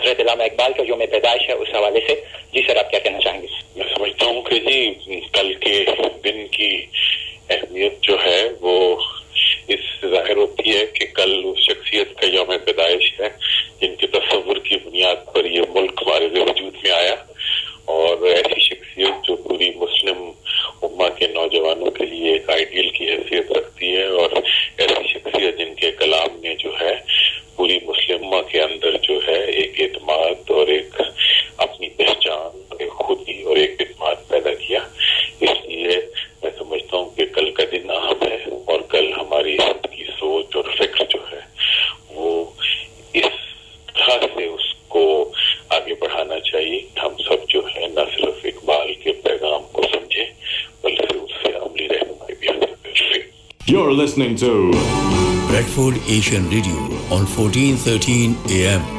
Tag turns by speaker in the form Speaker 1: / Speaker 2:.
Speaker 1: हजरत इल्लामा इकबाल का यौम पैदाइश है, उस हवाले से जी सर आप क्या कहना चाहेंगे?
Speaker 2: मैं समझता हूँ कि जी कल के दिन की अहमियत जो है वो इस जाहिर होती है कि कल उस शख्सियत का यौम पैदाइश है जिनके तस्वुर की बुनियाद पर ये मुल्क हमारे वजूद में आया, और ऐसी शख्सियत जो पूरी मुस्लिम उम्मा के नौजवानों के लिए एक आइडियल की हैसियत रखती है, और ऐसी शख्सियत जिनके कलाम ने जो है पूरी मुस्लिम उम्मा के अंदर जो है एक एतमाद और एक अपनी पहचान, एक खुदी और एक एतमाद पैदा किया। इसलिए मैं समझता हूँ कि कल का दिन अहम है, और कल हमारी की सोच और फिक्र जो है वो इस तरह से उसको आगे बढ़ाना चाहिए। हम सब जो है न सिर्फ इकबाल के पैगाम को समझे बल्कि उससे अमली रहनुमाई भी हासिल करें।
Speaker 3: You're listening to
Speaker 4: Bradford Asian Radio on 1413 AM.